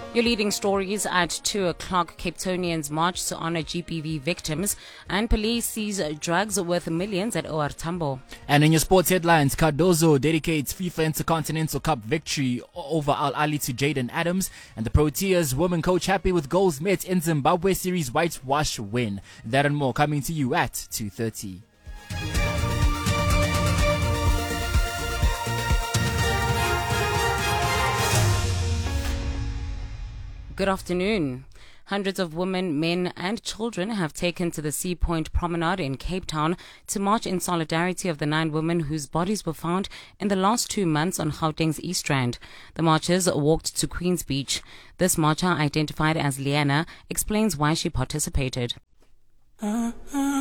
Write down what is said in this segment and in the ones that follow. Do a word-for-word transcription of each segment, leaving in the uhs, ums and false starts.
Your leading stories at two o'clock. Cape Townians march to honor G B V victims, and police seize drugs worth millions at O R Tambo. And in your sports headlines, Cardozo dedicates FIFA Intercontinental Cup victory over Al Ahly to Jaden Adams, and the Proteas women coach happy with goals met in Zimbabwe series whitewash win. That and more coming to you at two thirty. Good afternoon. Hundreds of women, men and children have taken to the Sea Point Promenade in Cape Town to march in solidarity of the nine women whose bodies were found in the last two months on Gauteng's East Rand. The marchers walked to Queen's Beach. This marcher, identified as Liana, explains why she participated. You're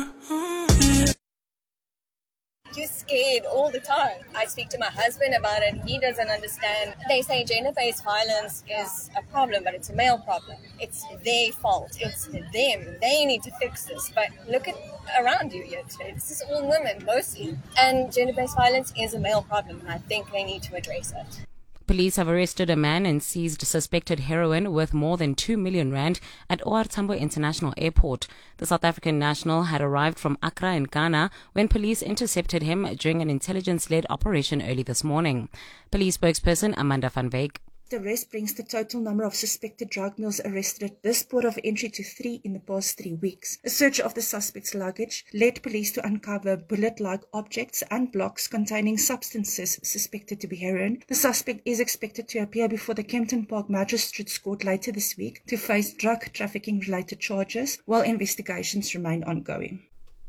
scared all the time. I speak to my husband about it. He doesn't understand. They say gender-based violence is a problem, but it's a male problem. It's their fault. It's them. They need to fix this. But look at around you here today. This is all women, mostly. And gender-based violence is a male problem, and I think they need to address it. Police have arrested a man and seized suspected heroin worth more than two million rand at O R Tambo International Airport. The South African national had arrived from Accra in Ghana when police intercepted him during an intelligence-led operation early this morning. Police spokesperson Amanda van Wyk. The arrest brings the total number of suspected drug mules arrested at this port of entry to three in the past three weeks. A search of the suspect's luggage led police to uncover bullet-like objects and blocks containing substances suspected to be heroin. The suspect is expected to appear before the Kempton Park Magistrates Court later this week to face drug trafficking-related charges, while investigations remain ongoing.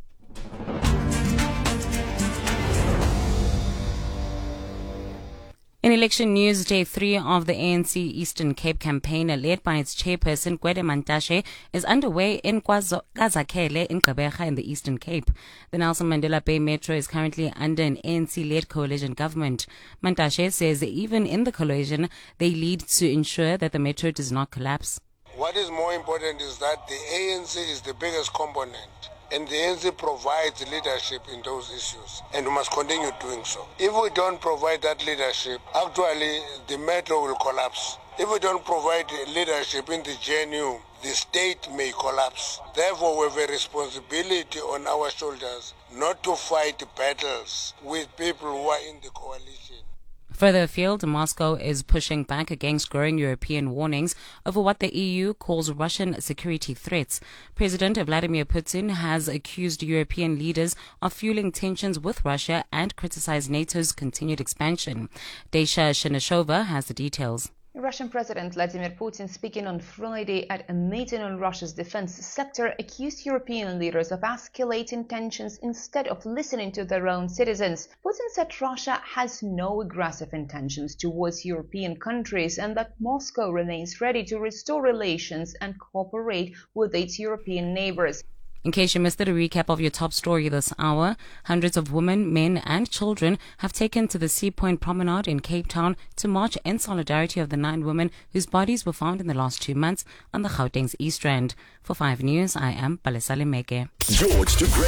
In election news, day three of the A N C Eastern Cape campaign, led by its chairperson, Gwede Mantashe, is underway in KwaZakele in Gqeberha in the Eastern Cape. The Nelson Mandela Bay Metro is currently under an A N C-led coalition government. Mantashe says that even in the coalition, they lead to ensure that the metro does not collapse. What is more important is that the A N C is the biggest component, and the A N C provides leadership in those issues, and we must continue doing so. If we don't provide that leadership, actually the metro will collapse. If we don't provide leadership in the G N U, the state may collapse. Therefore, we have a responsibility on our shoulders not to fight battles with people who are in the coalition. Further afield, Moscow is pushing back against growing European warnings over what the E U calls Russian security threats. President Vladimir Putin has accused European leaders of fueling tensions with Russia and criticized NATO's continued expansion. Desha Sheneshova has the details. Russian President Vladimir Putin, speaking on Friday at a meeting on Russia's defense sector, accused European leaders of escalating tensions instead of listening to their own citizens. Putin said Russia has no aggressive intentions towards European countries and that Moscow remains ready to restore relations and cooperate with its European neighbors. In case you missed it, a recap of your top story this hour. Hundreds of women, men and children have taken to the Sea Point Promenade in Cape Town to march in solidarity of the nine women whose bodies were found in the last two months on the Gauteng's East Rand. For five News, I am Palesa Lemeke. George to Greg.